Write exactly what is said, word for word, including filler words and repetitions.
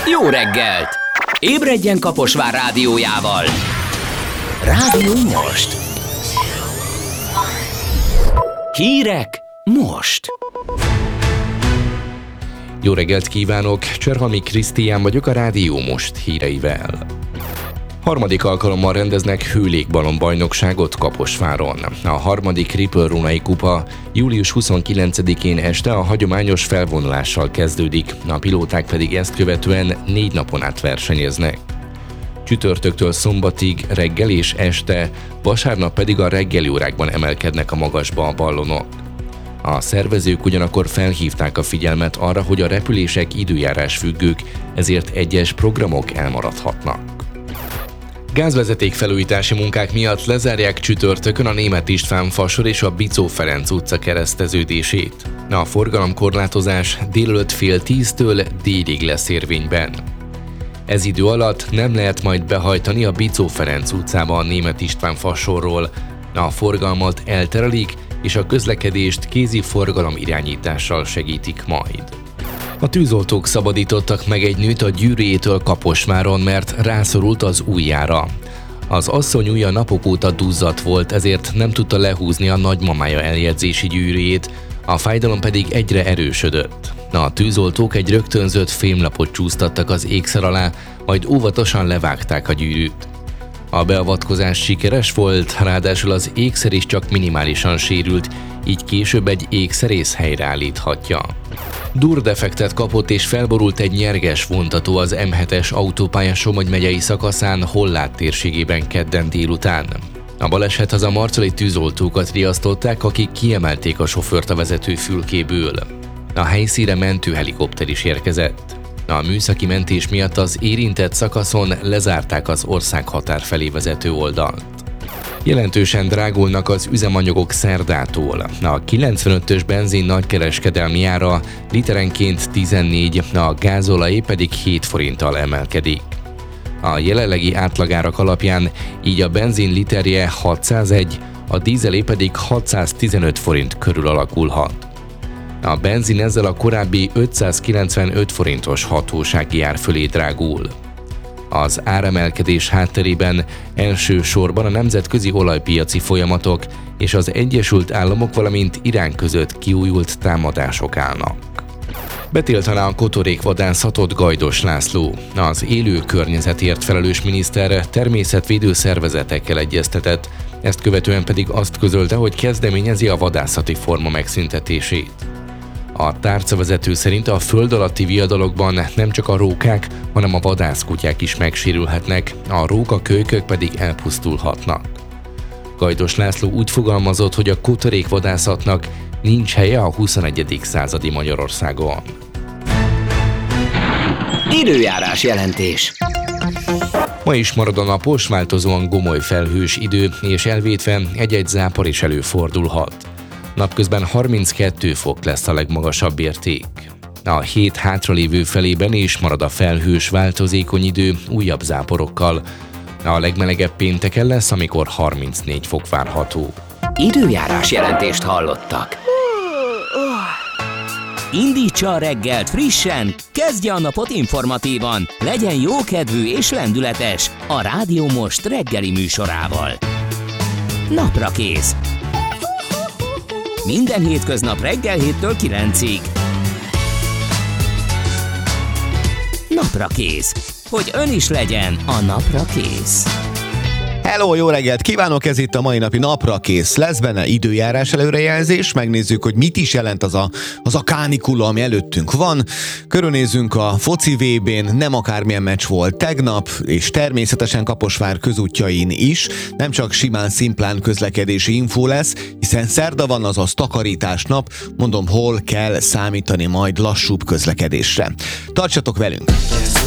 Jó reggelt! Ébredjen Kaposvár rádiójával! Rádió Most! Hírek most! Jó reggelt kívánok! Cserhalmi Krisztián vagyok a Rádió Most híreivel. Harmadik alkalommal rendeznek hőlégballon bajnokságot Kaposváron. A harmadik Ripple-Runai kupa július huszonkilencedikén este a hagyományos felvonulással kezdődik, a pilóták pedig ezt követően négy napon át versenyeznek. Csütörtöktől szombatig reggel és este, vasárnap pedig a reggeli órákban emelkednek a magasba a ballonok. A szervezők ugyanakkor felhívták a figyelmet arra, hogy a repülések időjárás függők, ezért egyes programok elmaradhatnak. Gázvezeték felújítási munkák miatt lezárják csütörtökön a Németh István fasor és a Bicó Ferenc utca kereszteződését. A forgalomkorlátozás délelőtt fél tíztől délig lesz érvényben. Ez idő alatt nem lehet majd behajtani a Bicó Ferenc utcába a Németh István fasorról. A forgalmat elterelik, és a közlekedést kézi forgalom irányítással segítik majd. A tűzoltók szabadítottak meg egy nőt a gyűrűjétől Kaposváron, mert rászorult az ujjára. Az asszony ujja napok óta duzzadt volt, ezért nem tudta lehúzni a nagymamája eljegyzési gyűrűjét, a fájdalom pedig egyre erősödött. A tűzoltók egy rögtönzött fémlapot csúsztattak az ékszer alá, majd óvatosan levágták a gyűrűt. A beavatkozás sikeres volt, ráadásul az ékszer is csak minimálisan sérült, így később egy ékszerész helyreállíthatja. Durdefektet kapott és felborult egy nyerges vontató az em hetes autópálya Somogy megyei szakaszán Hollát térségében kedden délután. A balesethez a marcali tűzoltókat riasztották, akik kiemelték a sofőrt a vezető fülkéből. A helyszínre mentőhelikopter is érkezett. A műszaki mentés miatt az érintett szakaszon lezárták az országhatár felé vezető oldalt. Jelentősen drágulnak az üzemanyagok szerdától. A kilencvenötös benzin nagykereskedelmi ára literenként tizennégy, a gázolaj pedig hét forinttal emelkedik. A jelenlegi átlagárak alapján így a benzin literje hatszázegy, a dízelé pedig hatszáztizenöt forint körül alakulhat. A benzin ezzel a korábbi ötszázkilencvenöt forintos hatósági ár fölé drágul. Az áremelkedés hátterében elsősorban a nemzetközi olajpiaci folyamatok és az Egyesült Államok, valamint Irán között kiújult támadások állnak. Betiltaná a kotorékvadászatot Gajdos László. Az élő környezetért felelős miniszter természetvédő szervezetekkel egyeztetett, ezt követően pedig azt közölte, hogy kezdeményezi a vadászati forma megszüntetését. A tárcavezető szerint a föld alatti viadalokban nem csak a rókák, hanem a vadászkutyák is megsérülhetnek, a rókakölykök pedig elpusztulhatnak. Gajdos László úgy fogalmazott, hogy a kotorékvadászatnak nincs helye a huszonegyedik századi Magyarországon. Időjárás jelentés. Ma is marad a napos, változóan gomoly felhős idő, és elvétve egy-egy zápor is előfordulhat. Napközben harminckettő fok lesz a legmagasabb érték. A hét hátralévő felében is marad a felhős, változékony idő újabb záporokkal. A legmelegebb pénteken lesz, amikor harmincnégy fok várható. Időjárás jelentést hallottak. Indítsa a reggelt frissen, kezdje a napot informatívan, legyen jókedvű és lendületes a Rádió Most reggeli műsorával. Naprakész. Minden hétköznap reggel héttől kilencig. Naprakész. Hogy ön is legyen a napra kész. Hello, jó reggelt kívánok, ez itt a mai napi Napra Kész. Lesz benne időjárás előrejelzés, megnézzük, hogy mit is jelent az a, az a kánikula, ami előttünk van. Körülnézzünk a foci vé bén, nem akármilyen meccs volt tegnap, és természetesen Kaposvár közútjain is. Nem csak simán szimplán közlekedési infó lesz, hiszen szerda van, azaz takarítás nap, mondom, hol kell számítani majd lassúbb közlekedésre. Tartsatok velünk!